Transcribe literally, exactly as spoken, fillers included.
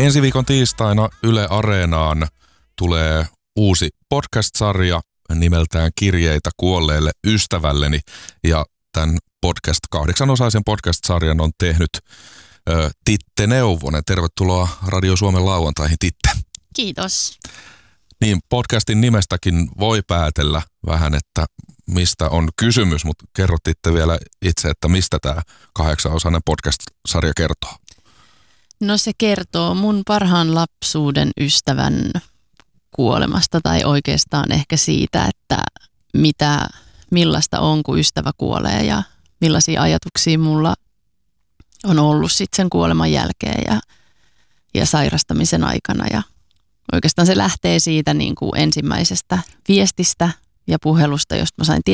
Ensi viikon tiistaina Yle Areenaan tulee uusi podcast-sarja nimeltään Kirjeitä kuolleelle ystävälleni. Ja tämän podcast, kahdeksanosaisen podcast-sarjan on tehnyt ö, Titte Neuvonen. Tervetuloa Radio Suomen lauantaihin, Titte. Kiitos. Niin, podcastin nimestäkin voi päätellä vähän, että mistä on kysymys, mutta kerro Titte vielä itse, että mistä tämä kahdeksanosainen podcast-sarja kertoo. No se kertoo mun parhaan lapsuuden ystävän kuolemasta tai oikeastaan ehkä siitä, että mitä, millaista on, kun ystävä kuolee ja millaisia ajatuksia mulla on ollut sitten sen kuoleman jälkeen ja, ja sairastamisen aikana. Ja oikeastaan se lähtee siitä niin kuin ensimmäisestä viestistä ja puhelusta, josta mä sain